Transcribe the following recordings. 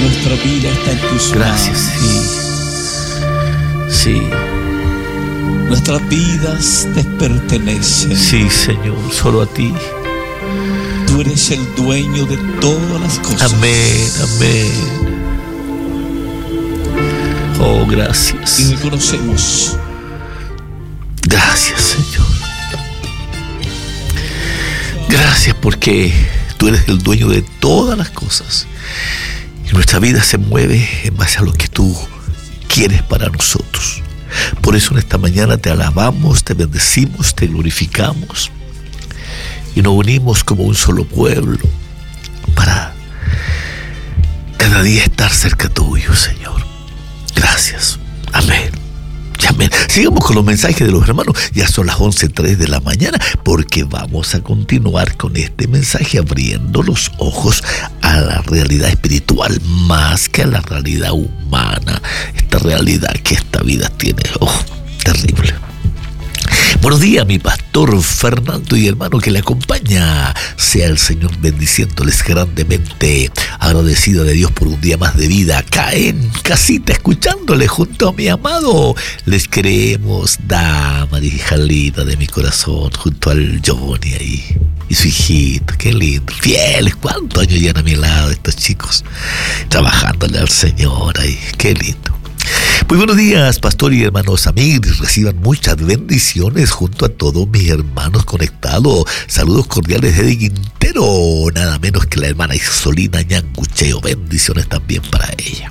Nuestra vida está en tus Gracias, manos. sí. Nuestras vidas te pertenecen. Sí, Señor, solo a ti. Tú eres el dueño de todas las cosas. Amén, amén. Oh, gracias. Y reconocemos. Gracias, Señor. Gracias porque tú eres el dueño de todas las cosas. Y nuestra vida se mueve en base a lo que tú quieres para nosotros. Por eso en esta mañana te alabamos, te bendecimos, te glorificamos. Y nos unimos como un solo pueblo para cada día estar cerca tuyo, Señor. Gracias. Amén. Y amén. Sigamos con los mensajes de los hermanos. Ya son las 11:03 de la mañana porque vamos a continuar con este mensaje abriendo los ojos a la realidad espiritual más que a la realidad humana. Esta realidad que esta vida tiene. Terrible. Buenos días, mi pastor Fernando y hermano que le acompaña. Sea el Señor bendiciéndoles grandemente. Agradecido de Dios por un día más de vida. Acá en casita, escuchándole junto a mi amado. Les queremos, Damaris y Jalita de mi corazón, junto al Johnny ahí. Y su hijito, qué lindo. Fieles, ¿cuántos años llevan a mi lado estos chicos? Trabajándole al Señor ahí, qué lindo. Muy buenos días, pastor y hermanos amigos. Reciban muchas bendiciones junto a todos mis hermanos conectados. Saludos cordiales de Quintero, nada menos que la hermana Isolina Ñangucheo. Bendiciones también para ella.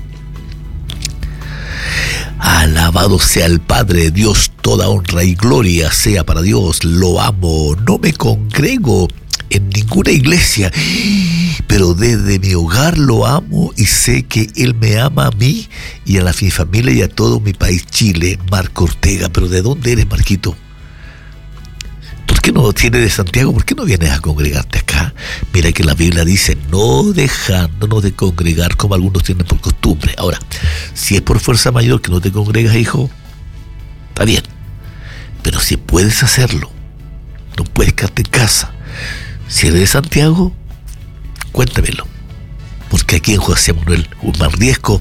Alabado sea el Padre, Dios, toda honra y gloria sea para Dios. Lo amo, no me congrego en ninguna iglesia, pero desde mi hogar lo amo y sé que Él me ama a mí y a mi familia y a todo mi país, Chile. Marco Ortega. ¿Pero de dónde eres, Marquito? ¿Por qué no tienes de Santiago? ¿Por qué no vienes a congregarte acá? Mira que la Biblia dice, no dejándonos de congregar como algunos tienen por costumbre. Ahora, si es por fuerza mayor que no te congregas, hijo, está bien. Pero si puedes hacerlo, no puedes quedarte en casa. Si eres de Santiago, cuéntamelo. Porque aquí en José Manuel Marriesco,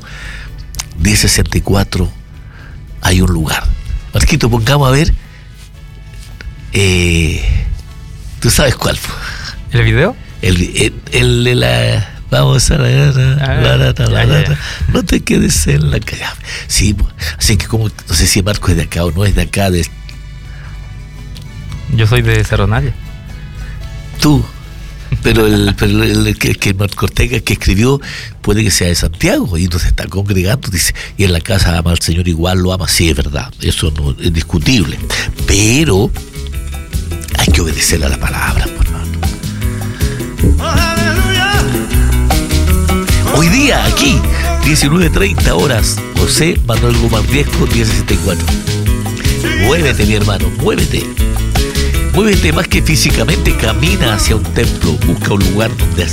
1064, hay un lugar. Marquito, pongamos a ver. ¿Tú sabes cuál? ¿El video? El de la... Vamos a la... No te quedes en la calle. Sí, así que como... No sé si Marco es de acá o no es de acá. Yo soy de Cerro Navia. Tú, pero el que Marco Ortega que escribió puede que sea de Santiago y nos está congregando, dice, y en la casa ama al Señor igual, lo ama. Sí, es verdad, eso no es discutible, pero hay que obedecer a la palabra, por hermano. Hoy día aquí 19:30 horas, José Manuel Marriesco, 1064. Muévete, mi hermano, muévete. Muévete más que físicamente, camina hacia un templo, busca un lugar donde